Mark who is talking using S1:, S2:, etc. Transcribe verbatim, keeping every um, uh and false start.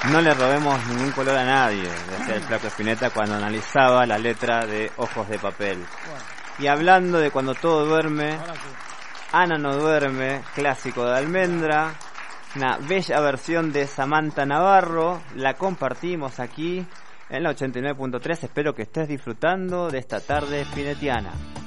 S1: No le robemos ningún color a nadie, decía el Flaco Spinetta cuando analizaba la letra de Ojos de Papel. Y hablando de cuando todo duerme, Ana no duerme, clásico de Almendra, una bella versión de Samantha Navarro, la compartimos aquí en la ochenta y nueve punto tres. Espero que estés disfrutando de esta tarde spinettiana.